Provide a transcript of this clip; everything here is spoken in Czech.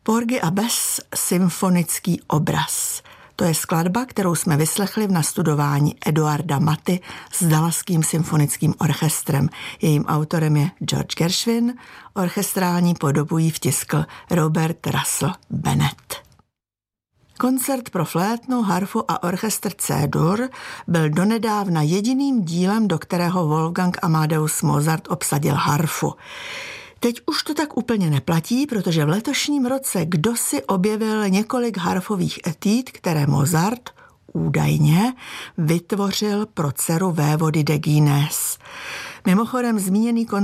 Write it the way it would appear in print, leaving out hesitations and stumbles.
Porgy a Bess, symfonický obraz. To je skladba, kterou jsme vyslechli v nastudování Eduarda Maty s Dallasským symfonickým orchestrem. Jejím autorem je George Gershwin, orchestrální podobu jí vtiskl Robert Russell Bennett. Koncert pro flétnu, harfu a orchestr C-dur byl donedávna jediným dílem, do kterého Wolfgang Amadeus Mozart obsadil harfu. Teď už to tak úplně neplatí, protože v letošním roce kdosi objevil několik harfových etíd, které Mozart údajně vytvořil pro dceru vévody de Guinness. Mimochodem zmíněný koncert